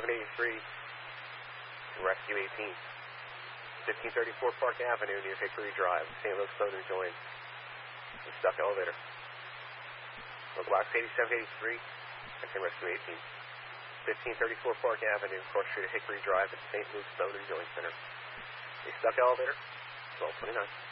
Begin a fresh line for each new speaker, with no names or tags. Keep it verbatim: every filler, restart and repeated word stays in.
eighty-three, Rescue eighteen. fifteen thirty-four Park Avenue near Hickory Drive, Saint Louis Southern joins. The stuck elevator. Local box eighty-seven eighty-three, and Rescue eighteen. fifteen thirty-four Park Avenue, cross street at Hickory Drive at Saint Louis Southern Joint Center. The stuck elevator, twelve twenty-nine.